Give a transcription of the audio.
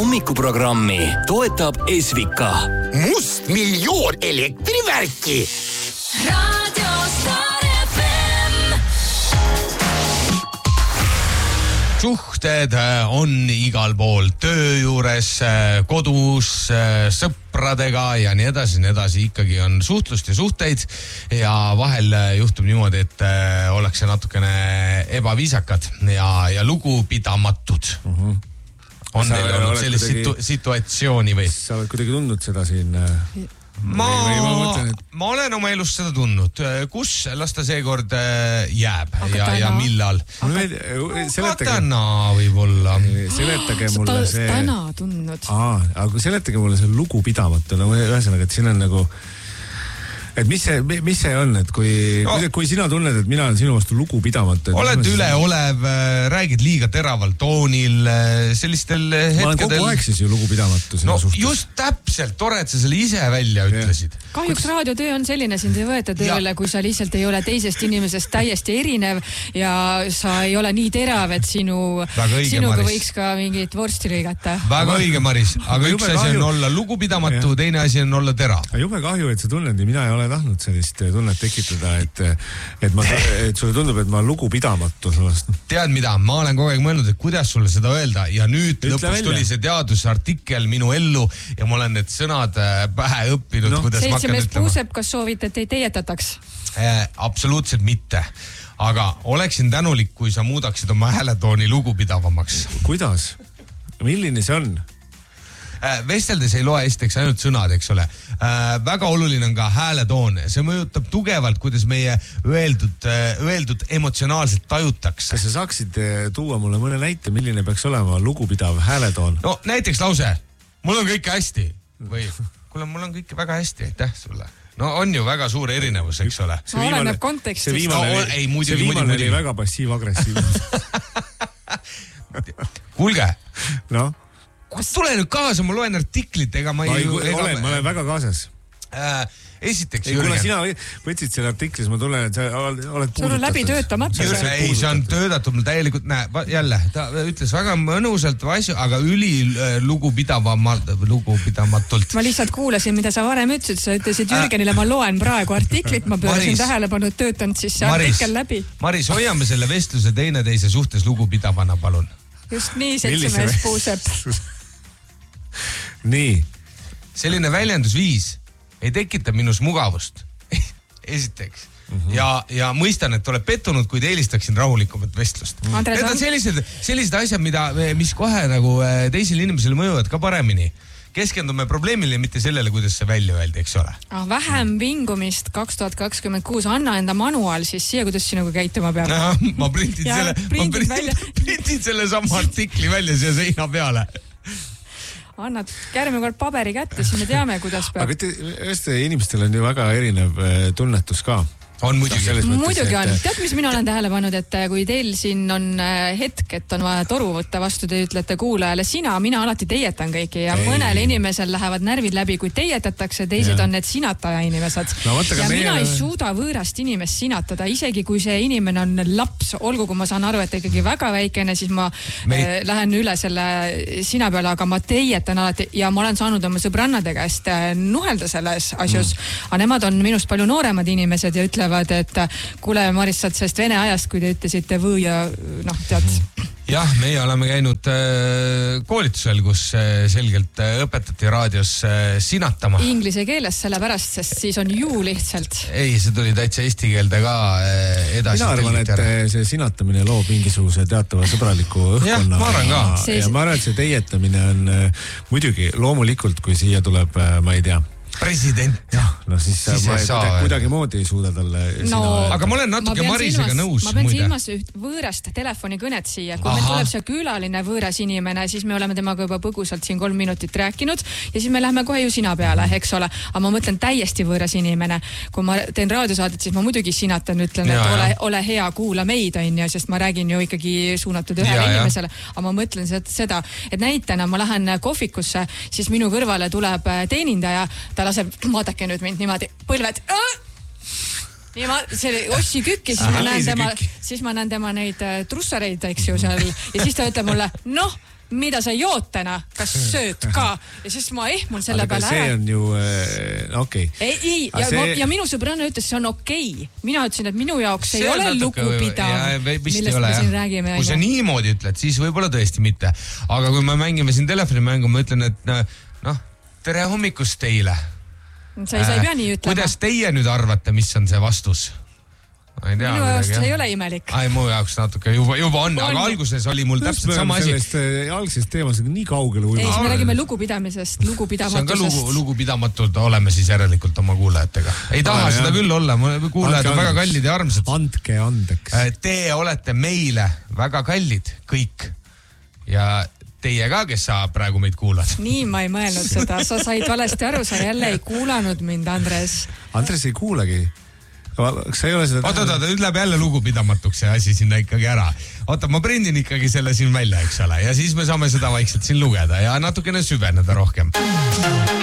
hommikuprogrammi toetab Esvika. Must miljoon elektrivärki. Radio Star FM. Suhted on igal pool, töö juures, kodus, sõpradega ja nii edasi, ikkagi on suhtlust ja suhteid ja vahel juhtub niimoodi, et ollakse natukene ebaviisakad ja lugupidamatud. On teil olnud sellist situatsiooni või? Sa oled kuidagi tundnud seda siin? Ma olen oma elus seda tundnud. Kus las ta seekord jääb ja millal? Ka täna võib-olla. Seletage mulle see... Täna tundnud. Aga seletage mulle see lugupidamatu. Ühesõnaga, et siin on nagu... Et mis see on, et kui sina tunned, et mina olen sinu vastu lugupidamatu... Oled üleolev, räägid liiga teraval toonil, sellistel hetkedel... Ma olen kogu aeg siis ju lugupidamatu sinu suhtes. Just täpselt, tore, et sa selle ise välja ütlesid. Kahjuks raadiotöö on selline, sind ei võeta tööle, kui sa lihtsalt ei ole teisest inimesest täiesti erinev ja sa ei ole nii terav, et sinuga võiks ka mingit vorsti lõigata. Väga õige, Maris, aga üks asi on olla lugupidamatu, teine asi on olla terav. Jube kahju, et sa tunned, mina ei ole tahtnud sellist tunnet tekitada, et sulle tundub, et ma lugupidamatu sellest. Tead mida, ma olen kogu aeg mõelnud, et kuidas sulle seda öelda ja nüüd lõpuks tuli see teadusartikkel minu ellu ja ma olen need sõnad pähe õppinud, kuidas ma hakkan ütlema. Puuseb, kas soovite, et ei teietataks? Absoluutselt mitte. Aga oleksin tänulik, kui sa muudaksid oma hääletooni lugupidavamaks. Kuidas? Milline see on? Vesteldes ei loe esiteks ainult sõnad, eks ole. Väga oluline on ka hääletoon. See mõjutab tugevalt, kuidas meie öeldud emotsionaalselt tajutakse. Kas sa saaksid tuua mulle mõne näite, milline peaks olema lugupidav hääletoon? No näiteks lause. Mul on kõik hästi. Või kuule, mul on kõik väga hästi. Aitäh sulle. No on ju väga suur erinevus, eks ole. See oleneb kontekstist. See viimane oli väga passiiv-agressiivne. Kuulge. No? Tule nüüd kaasa, ma loen artiklit, ega ma ei... Ma olen väga kaasas. Esiteks, Jürgen. Kuna sina võtsid selle artiklis, ma tunnen, et sa oled puudutatud. Sul on läbi töötamata. Ei, see on töötatud mul täielikult. Näe, jälle, ta ütles väga mõnusalt asju, aga lugupidamatult. Ma lihtsalt kuulasin, mida sa varem ütlesid. Sa ütlesid Jürgenile, ma loen praegu artiklit, ma pöörasin tähelepanu, töötanud siis see artikkel läbi. Maris, hoiame selle vestluse teise suhtes lugupidavana, palun. Just nii, seltsimees Puuseb. Nii. Selline väljendusviis ei tekita minus mugavust. Esiteks. Ja mõistan, et oled pettunud, kuid eelistaksin rahulikumat vestlust. Need on sellised asjad, mis kohe nagu teisele inimesele mõjuvad ka paremini. Keskendume probleemile, mitte sellele, kuidas see välja öeldi, eks ole. Vähem vingumist 2026. Anna enda manuaal siis siia, kuidas sinuga käituma peab. Ma printin selle sama artikli välja siia seina peale. Annad järgmine kord paberi kätte, siis me teame, kuidas peab. Aga inimestel on ju väga erinev tunnetus ka. On muidugi. Muidugi on. Tead, mis mina olen tähele pannud, et kui teil siin on hetk, et on vaja toru võtta vastu, te ütlete kuulajale mina alati teietan kõiki ja mõnel inimesel lähevad närvid läbi, kui teietatakse, teised on need sinataja inimesed. Ja mina ei suuda võõrast inimest sinatada, isegi kui see inimene on laps, olgu kui ma saan aru, et ikkagi väga väikene, siis ma lähen üle selle sina peale, aga ma teietan alati ja ma olen saanud oma sõbrannade käest nuhelda selles asjus, aga nemad on minust palju nooremad inimesed ja ütlevad, et kuule, Maris, saad sellest vene ajast, kui te ütlesite või ja tead. Jah, meie oleme käinud koolitusel, kus selgelt õpetati raadios sinatama. Inglise keeles sellepärast, sest siis on ju lihtsalt. Ei, see tuli täitsa eesti keelde ka edasi. Mina arvan, et see sinatamine loob mingisuguse teatava sõbraliku õhkkonna. Jah, ma arvan ka. Ja ma arvan, et see teietamine on muidugi loomulikult, kui siia tuleb, ma ei tea, president. Jah, no siis ma kuidagi moodi ei suuda talle aga ma olen natuke Marisega nõus. Ma pean silmas üht võõrast telefonikõnet siia. Kui meil tuleb see külaline võõras inimene, siis me oleme temaga juba põgusalt siin 3 minutit rääkinud ja siis me läheme kohe ju sina peale, eks ole. Aga ma mõtlen täiesti võõras inimene. Kui ma teen raadiosaadet, siis ma muidugi sinatan, ütlen, et ole hea, kuula meid, sest ma räägin ju ikkagi suunatud ühele inimesele. Aga ma mõtlen seda, et näitena ma lähen kohvikusse, siis minu kõrvale tuleb teenindaja, ta laseb, vaadake nüüd mind niimoodi, põlved. nii see oli Ossi Kükki, siis ma näen tema neid trussareid, eks ju seal ja siis ta ütleb mulle, mida sa jood täna, kas sööd ka? Ja siis ma ehmun selle peale ära. See on ju okei. Ei, ja minu sõbranna ütles, see on okei. Mina ütlesin, et minu jaoks ei ole lugupidav, millest me siin räägime. Kui sa niimoodi ütled, siis võib-olla tõesti mitte. Aga kui me mängime siin telefonimängu, ma ütlen, et tere hommikust teile. Sa ei pea nii ütlema. Kuidas teie nüüd arvate, mis on see vastus? Minu jaoks see ei ole imelik. Mu jaoks natuke juba on, aga alguses oli mul täpselt sama asi. Sellest algsest teemast nii kaugele ujunud. Ei, me räägime lugupidamisest, lugupidamatusest. See on ka lugupidamatud, oleme siis järelikult oma kuulajatega. Ei taha seda küll olla, kuulajad on väga kallid ja armsad. Andke andeks. Te olete meile väga kallid, kõik. Ja teie ka, kes sa praegu meid kuulad. Nii ma ei mõelnud seda, sa said valesti aru, sa jälle ei kuulanud mind, Andres. Andres ei kuulagi. Kas sa ei ole seda... Oota, nüüd läheb jälle lugupidamatuks see asi sinna ikkagi ära. Oota, ma prindin ikkagi selle siin välja, eks ole, ja siis me saame seda vaikselt siin lugeda ja natukene süveneda rohkem.